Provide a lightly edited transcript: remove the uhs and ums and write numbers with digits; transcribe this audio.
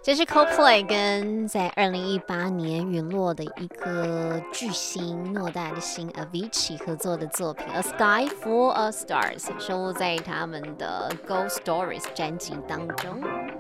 这是 Coldplay 跟在2018年陨落的一个巨星诺大的星 Avicii 合作的作品《A Sky Full of Stars》，收录在他们的《Ghost Stories》专辑当中。